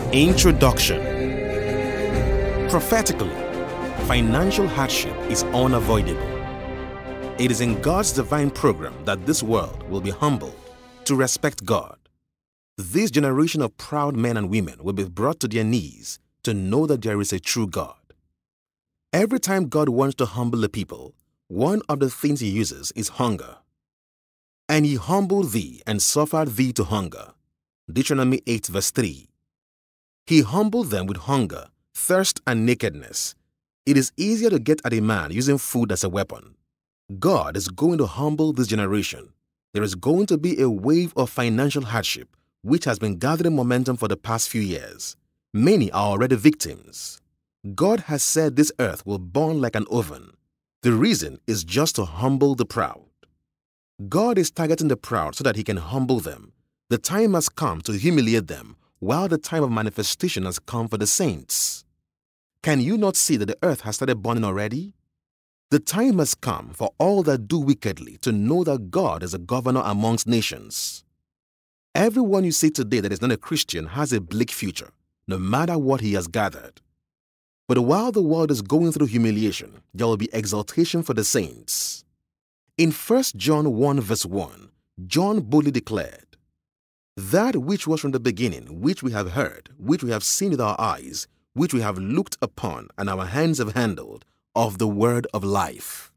Introduction. Prophetically, financial hardship is unavoidable. It is in God's divine program that this world will be humbled to respect God. This generation of proud men and women will be brought to their knees to know that there is a true God. Every time God wants to humble the people, one of the things He uses is hunger. And He humbled thee and suffered thee to hunger. Deuteronomy 8 verse 3. He humbled them with hunger, thirst, and nakedness. It is easier to get at a man using food as a weapon. God is going to humble this generation. There is going to be a wave of financial hardship which has been gathering momentum for the past few years. Many are already victims. God has said this earth will burn like an oven. The reason is just to humble the proud. God is targeting the proud so that He can humble them. The time has come to humiliate them, while the time of manifestation has come for the saints. Can you not see that the earth has started burning already? The time has come for all that do wickedly to know that God is a governor amongst nations. Everyone you see today that is not a Christian has a bleak future, no matter what he has gathered. But while the world is going through humiliation, there will be exaltation for the saints. In 1 John 1 verse 1, John boldly declared, "That which was from the beginning, which we have heard, which we have seen with our eyes, which we have looked upon, and our hands have handled, of the word of life."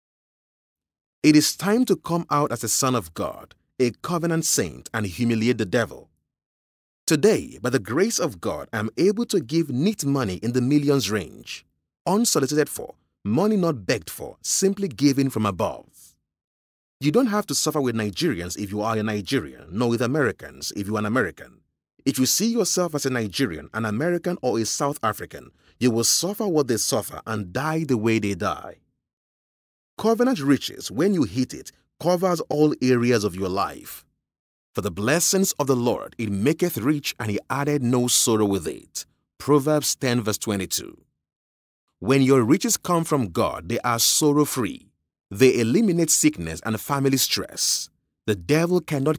It is time to come out as a son of God, a covenant saint, and humiliate the devil. Today, by the grace of God, I am able to give neat money in the millions range, unsolicited for, money not begged for, simply given from above. You don't have to suffer with Nigerians if you are a Nigerian, nor with Americans if you are an American. If you see yourself as a Nigerian, an American, or a South African, you will suffer what they suffer and die the way they die. Covenant riches, when you hit it, covers all areas of your life. For the blessings of the Lord, it maketh rich, and He added no sorrow with it. Proverbs 10 verse 22. When your riches come from God, they are sorrow-free. They eliminate sickness and family stress. The devil cannot